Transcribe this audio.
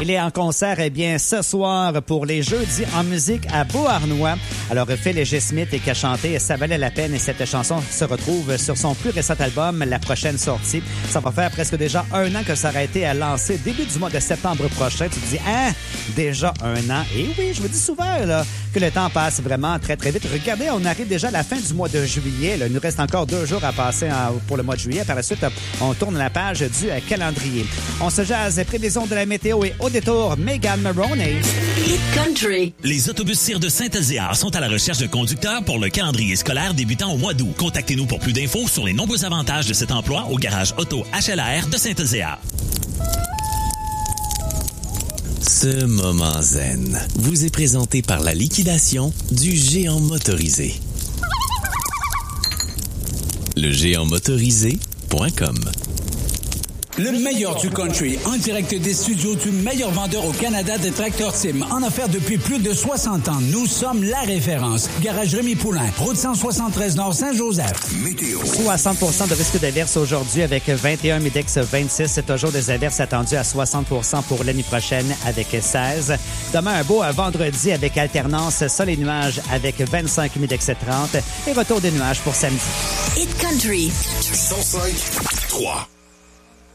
Il est en concert, ce soir pour les Jeudis en musique à Beauharnois. Alors, Phil et G. Smith qui a chanté « Ça valait la peine » et cette chanson se retrouve sur son plus récent album, la prochaine sortie. Ça va faire presque déjà 1 an que ça aurait été lancé début du mois de septembre prochain. Tu te dis, déjà 1 an. Et oui, je vous dis souvent là, que le temps passe vraiment très, très vite. Regardez, on arrive déjà à la fin du mois de juillet. Là. Il nous reste encore 2 jours à passer pour le mois de juillet. Par la suite, on tourne la page du calendrier. On se jase, prévision de la météo et au détour, Megan Maroney. Hit Country. Les autobus CIR de Saint-Elzéar sont à la recherche de conducteurs pour le calendrier scolaire débutant au mois d'août. Contactez-nous pour plus d'infos sur les nombreux avantages de cet emploi au garage auto HLR de Saint-Elzéar. Ce moment zen vous est présenté par la liquidation du géant motorisé. Legéantmotorisé.com. Le meilleur du country, en direct des studios du meilleur vendeur au Canada de Tracteur Tim, en affaires depuis plus de 60 ans. Nous sommes la référence. Garage Rémi Poulain, route 173 Nord Saint-Joseph. Météo. 60% de risque d'averse aujourd'hui avec 21, Midex 26. C'est toujours des averses attendues à 60% pour l'année prochaine avec 16. Demain, un beau vendredi avec alternance sol et nuages avec 25, Midex 30. Et retour des nuages pour samedi. Hit Country. 105.3